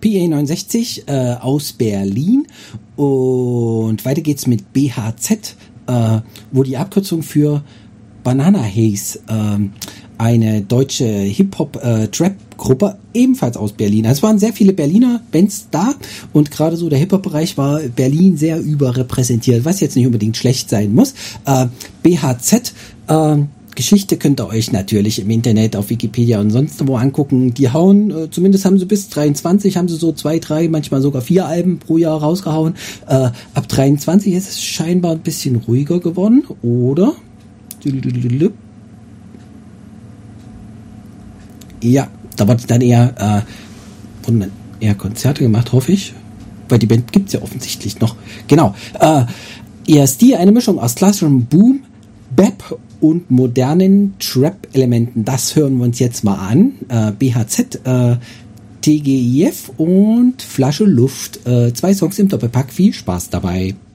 PA69 aus Berlin und weiter geht's mit BHZ, wo die Abkürzung für Banana Haze, eine deutsche Hip-Hop-Trap-Gruppe, ebenfalls aus Berlin. Also es waren sehr viele Berliner Bands da und gerade so der Hip-Hop-Bereich war Berlin sehr überrepräsentiert, was jetzt nicht unbedingt schlecht sein muss. BHZ, Geschichte könnt ihr euch natürlich im Internet auf Wikipedia und sonst wo angucken. Die hauen, zumindest haben sie bis 23, haben sie so 2, 3, manchmal sogar 4 Alben pro Jahr rausgehauen. Ab 23 ist es scheinbar ein bisschen ruhiger geworden, oder? Ja, da war dann eher, wurden dann eher Konzerte gemacht, hoffe ich. Weil die Band gibt's ja offensichtlich noch. Genau. ESD, eine Mischung aus klassischem Boom, Bap und modernen Trap-Elementen. Das hören wir uns jetzt mal an. BHZ, TGIF und Flasche Luft. 2 Songs im Doppelpack. Viel Spaß dabei.